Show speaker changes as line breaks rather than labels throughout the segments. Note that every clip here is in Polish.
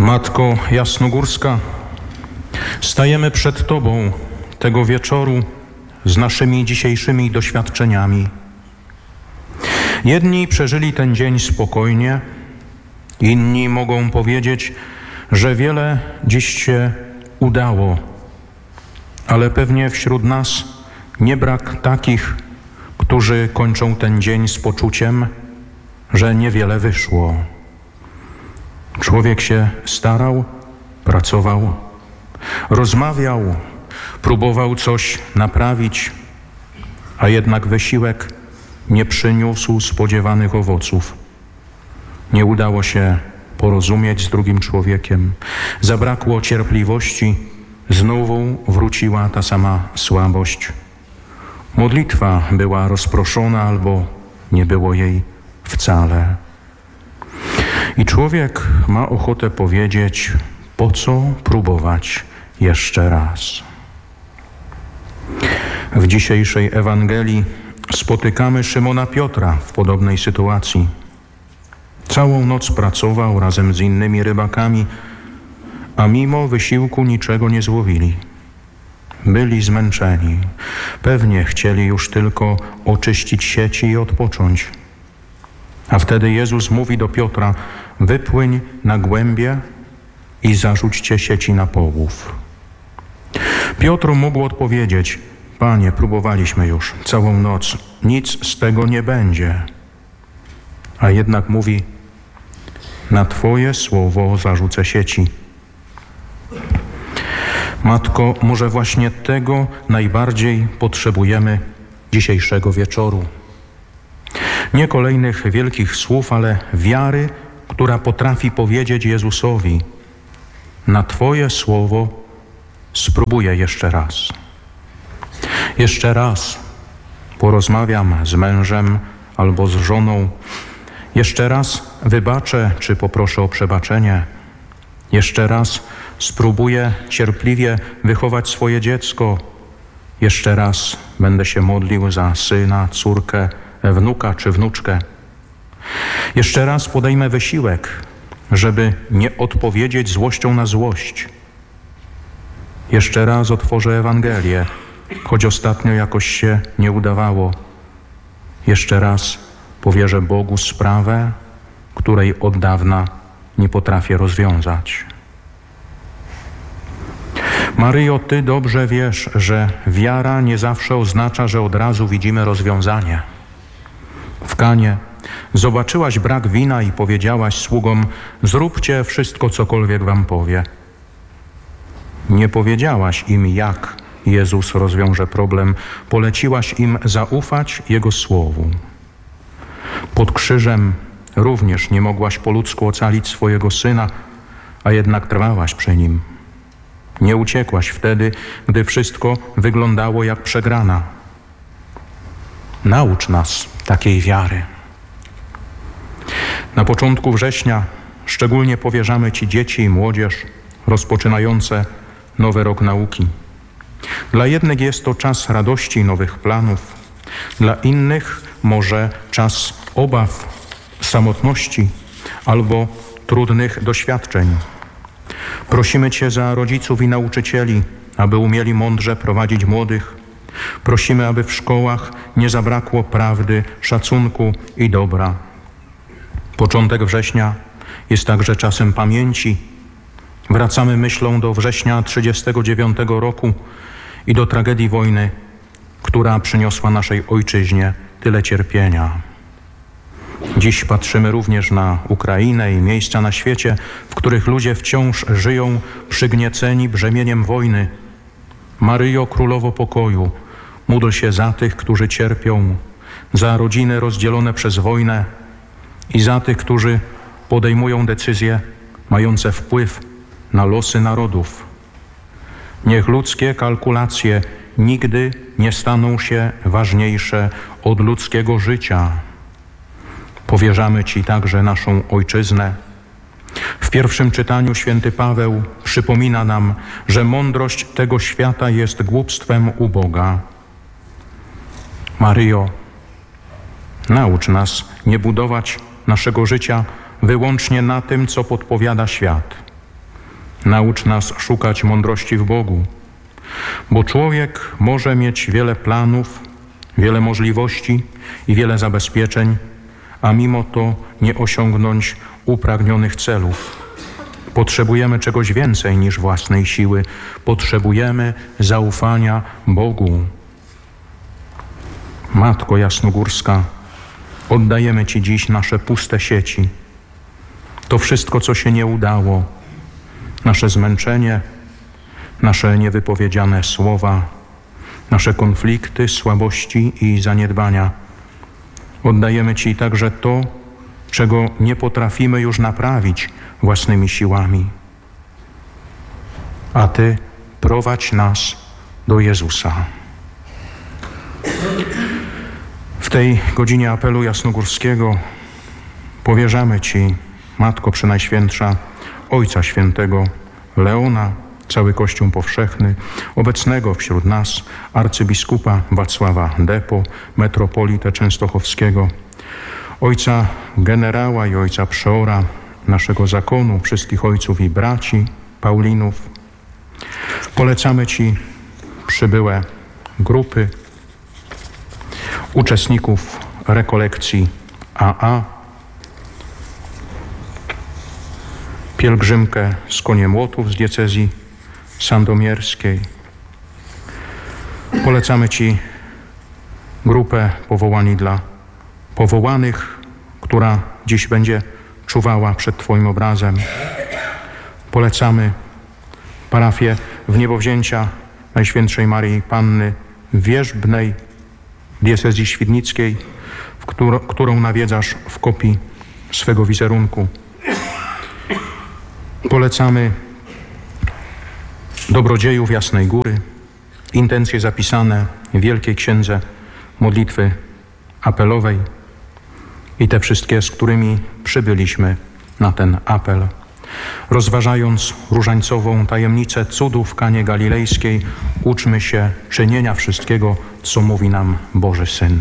Matko Jasnogórska, stajemy przed Tobą tego wieczoru z naszymi dzisiejszymi doświadczeniami. Jedni przeżyli ten dzień spokojnie, inni mogą powiedzieć, że wiele dziś się udało, ale pewnie wśród nas nie brak takich, którzy kończą ten dzień z poczuciem, że niewiele wyszło. Człowiek się starał, pracował, rozmawiał, próbował coś naprawić, a jednak wysiłek nie przyniósł spodziewanych owoców. Nie udało się porozumieć z drugim człowiekiem, zabrakło cierpliwości, znowu wróciła ta sama słabość. Modlitwa była rozproszona albo nie było jej wcale. I człowiek ma ochotę powiedzieć, po co próbować jeszcze raz. W dzisiejszej Ewangelii spotykamy Szymona Piotra w podobnej sytuacji. Całą noc pracował razem z innymi rybakami, a mimo wysiłku niczego nie złowili. Byli zmęczeni. Pewnie chcieli już tylko oczyścić sieci i odpocząć. A wtedy Jezus mówi do Piotra: wypłyń na głębie i zarzućcie sieci na połów. Piotr mógł odpowiedzieć: Panie, próbowaliśmy już całą noc, nic z tego nie będzie. A jednak mówi: na Twoje słowo zarzucę sieci. Matko, może właśnie tego najbardziej potrzebujemy dzisiejszego wieczoru. Nie kolejnych wielkich słów, ale wiary, która potrafi powiedzieć Jezusowi: na Twoje słowo spróbuję jeszcze raz. Jeszcze raz porozmawiam z mężem albo z żoną. Jeszcze raz wybaczę czy poproszę o przebaczenie. Jeszcze raz spróbuję cierpliwie wychować swoje dziecko. Jeszcze raz będę się modlił za syna, córkę, wnuka czy wnuczkę. Jeszcze raz podejmę wysiłek, żeby nie odpowiedzieć złością na złość. Jeszcze raz otworzę Ewangelię, choć ostatnio jakoś się nie udawało. Jeszcze raz powierzę Bogu sprawę, której od dawna nie potrafię rozwiązać. Maryjo, Ty dobrze wiesz, że wiara nie zawsze oznacza, że od razu widzimy rozwiązanie. W Kanie zobaczyłaś brak wina i powiedziałaś sługom: zróbcie wszystko, cokolwiek wam powie. Nie powiedziałaś im, jak Jezus rozwiąże problem. Poleciłaś im zaufać Jego słowu. Pod krzyżem również nie mogłaś po ludzku ocalić swojego syna, a jednak trwałaś przy nim. Nie uciekłaś wtedy, gdy wszystko wyglądało jak przegrana. Naucz nas takiej wiary. Na początku września szczególnie powierzamy Ci dzieci i młodzież rozpoczynające nowy rok nauki. Dla jednych jest to czas radości i nowych planów, dla innych może czas obaw, samotności albo trudnych doświadczeń. Prosimy Cię za rodziców i nauczycieli, aby umieli mądrze prowadzić młodych. Prosimy, aby w szkołach nie zabrakło prawdy, szacunku i dobra. Początek września jest także czasem pamięci. Wracamy myślą do września 1939 roku i do tragedii wojny, która przyniosła naszej ojczyźnie tyle cierpienia. Dziś patrzymy również na Ukrainę i miejsca na świecie, w których ludzie wciąż żyją przygnieceni brzemieniem wojny. Maryjo, Królowo Pokoju, módl się za tych, którzy cierpią, za rodziny rozdzielone przez wojnę i za tych, którzy podejmują decyzje mające wpływ na losy narodów. Niech ludzkie kalkulacje nigdy nie staną się ważniejsze od ludzkiego życia. Powierzamy Ci także naszą ojczyznę. W pierwszym czytaniu święty Paweł przypomina nam, że mądrość tego świata jest głupstwem u Boga. Maryjo, naucz nas nie budować naszego życia wyłącznie na tym, co podpowiada świat. Naucz nas szukać mądrości w Bogu, bo człowiek może mieć wiele planów, wiele możliwości i wiele zabezpieczeń, a mimo to nie osiągnąć upragnionych celów. Potrzebujemy czegoś więcej niż własnej siły. Potrzebujemy zaufania Bogu. Matko Jasnogórska, oddajemy Ci dziś nasze puste sieci. To wszystko, co się nie udało, nasze zmęczenie, nasze niewypowiedziane słowa, nasze konflikty, słabości i zaniedbania. Oddajemy Ci także to, czego nie potrafimy już naprawić własnymi siłami. A Ty prowadź nas do Jezusa. W tej godzinie apelu jasnogórskiego powierzamy Ci, Matko Przenajświętsza, Ojca Świętego Leona, cały Kościół powszechny, obecnego wśród nas arcybiskupa Wacława Depo, metropolitę częstochowskiego, ojca generała i ojca przeora naszego zakonu, wszystkich ojców i braci Paulinów. Polecamy Ci przybyłe grupy uczestników rekolekcji AA, pielgrzymkę z Koniemłotów z diecezji sandomierskiej. Polecamy Ci grupę Powołani dla Powołanych, która dziś będzie czuwała przed Twoim obrazem. Polecamy parafię Wniebowzięcia Najświętszej Maryi Panny Wierzbnej diecezji świdnickiej, którą nawiedzasz w kopii swego wizerunku. Polecamy dobrodziejów Jasnej Góry, intencje zapisane w Wielkiej Księdze Modlitwy Apelowej i te wszystkie, z którymi przybyliśmy na ten apel. Rozważając różańcową tajemnicę cudów w Kanie Galilejskiej, uczmy się czynienia wszystkiego, co mówi nam Boży Syn.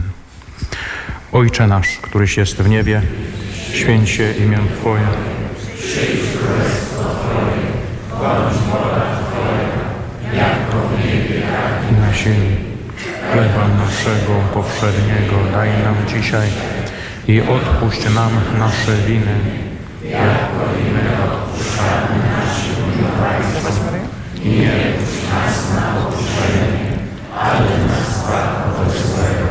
Ojcze nasz, któryś jest w niebie, święć się imię Twoje. Przyjdź królestwo Twoje, bądź wola Twoja, jako w niebie, tak i na ziemi. Chleba naszego powszedniego daj nam dzisiaj i odpuść nam nasze winy, jako i my odpuszczamy naszym winowajcom. I nie wódź nas na pokuszenie, ale nas zbaw od złego.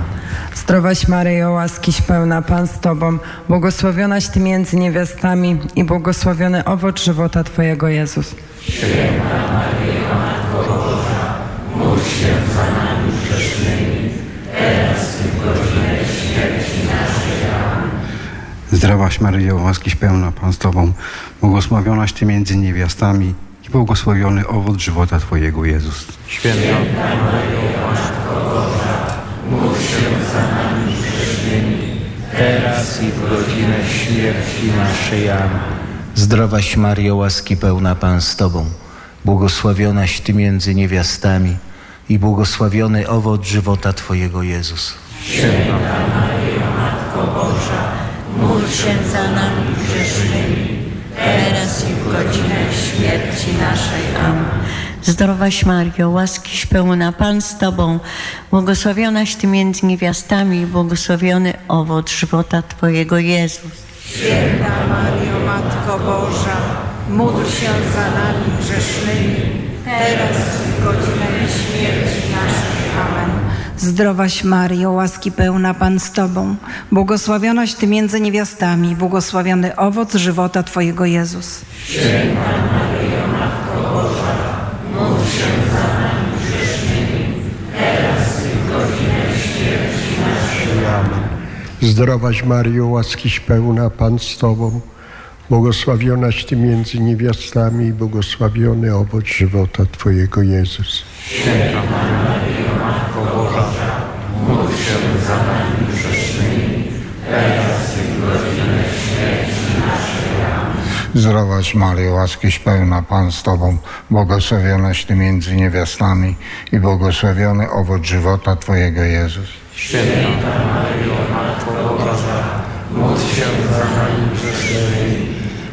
Zdrowaś Maryjo, łaskiś pełna, Pan z Tobą, błogosławionaś Ty między niewiastami i błogosławiony owoc żywota Twojego, Jezus.
Święta Maryjo, Matko Boża, módl się za nami grzesznymi, teraz i w godzinę śmierci naszej. Amen.
Zdrowaś Maryjo, łaskiś pełna, Pan z Tobą, błogosławionaś Ty między niewiastami i błogosławiony owoc żywota Twojego, Jezus.
Święta
Maryjo, Matko Boża, módl się za nami grzesznymi, teraz i w godzinę śmierci naszej. Amen.
Zdrowaś Maryjo, łaski pełna, Pan z Tobą, błogosławionaś Ty między niewiastami i błogosławiony owoc żywota Twojego, Jezus.
Święta Maryjo, Matko Boża, módl się za nami grzesznymi, teraz i w godzinę śmierci naszej. Amen.
Zdrowaś Maryjo, łaskiś pełna, Pan z Tobą, błogosławionaś Ty między niewiastami, błogosławiony owoc żywota Twojego, Jezus.
Święta Maryjo, Matko Boża, módl się za nami grzesznymi, teraz i w godzinę śmierci naszej. Amen.
Zdrowaś Maryjo, łaski pełna, Pan z Tobą, błogosławionaś Ty między niewiastami, błogosławiony owoc żywota Twojego, Jezus.
Święta Maryjo, Matko Boża, módl się za nami grzesznymi, teraz i w godzinę śmierci naszej.
Amen. Zdrowaś Maryjo, łaskiś pełna, Pan z Tobą, błogosławionaś Ty między niewiastami i błogosławiony owoc żywota Twojego, Jezus.
Święta Maryjo, Matko Boża, módl się za nami grzesznymi, teraz i w godzinę śmierci naszej. Amen.
Zdrowaś Maryjo, łaskiś pełna, Pan z Tobą, błogosławionaś Ty między niewiastami i błogosławiony owoc żywota Twojego, Jezus.
Święta Maryjo, Matko Boża, módl się za nami grzesznymi,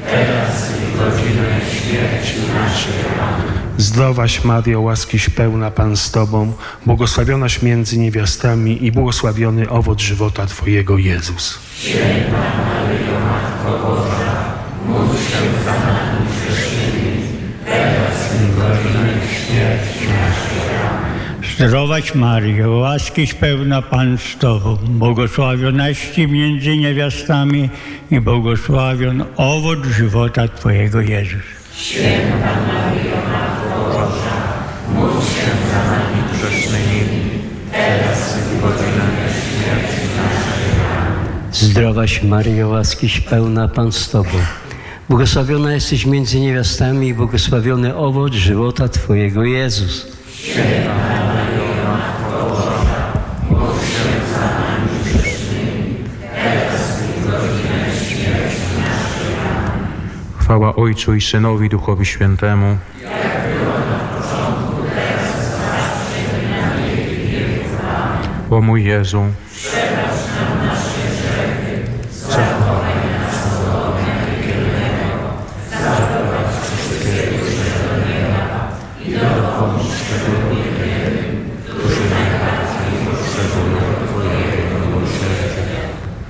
teraz i w godzinę śmierci naszej.
Zdrowaś Maryjo, łaskiś pełna, Pan z Tobą, błogosławionaś między niewiastami i błogosławiony owoc żywota Twojego, Jezus.
Święta Maryjo, Matko Boża, módl się za nami grzesznymi, teraz i w godzinę śmierci naszej.
Zdrowaś Maryjo, łaskiś pełna, Pan z Tobą, błogosławionaś Ty między niewiastami i błogosławion owoc żywota Twojego, Jezus.
Święta Maryjo, Matko Boża, módl się za nami grzesznymi, teraz i w godzinę śmierci naszej.
Zdrowaś Maryjo, łaskiś pełna, Pan z Tobą, błogosławiona jesteś między niewiastami i błogosławiony owoc żywota Twojego, Jezus.
Święta Maryjo, Matko Boża, módl się za nami grzesznymi, teraz i w godzinę śmierci naszej.
Chwała Ojcu i Synowi, Duchowi Świętemu.
Jak było na początku, teraz i zawsze i na wieki wieków. Amen.
O mój Jezu,
przebacz nam nasze grzechy, zachowaj nas od ognia piekielnego, zaprowadź wszystkie dusze do nieba i dopomóż szczególnie tym, którzy najbardziej potrzebują Twojego miłosierdzia.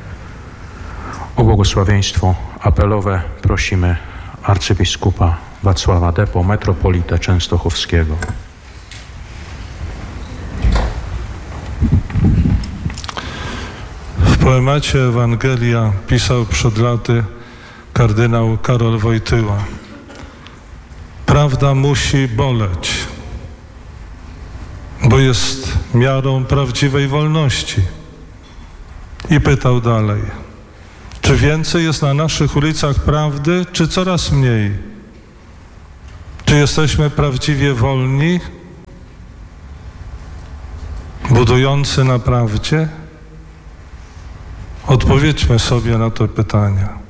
o błogosławieństwo apelowe prosimy arcybiskupa Wacława Depo, metropolitę częstochowskiego.
W poemacie Ewangelia pisał przed laty kardynał Karol Wojtyła. Prawda musi boleć, bo jest miarą prawdziwej wolności. I pytał dalej, czy więcej jest na naszych ulicach prawdy, czy coraz mniej? Czy jesteśmy prawdziwie wolni, budujący na prawdzie? Odpowiedźmy sobie na te pytania.